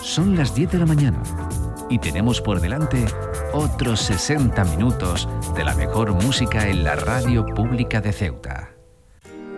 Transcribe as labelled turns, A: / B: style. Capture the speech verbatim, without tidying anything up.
A: Son las diez de la mañana y tenemos por delante otros sesenta minutos de la mejor música en la radio pública de Ceuta.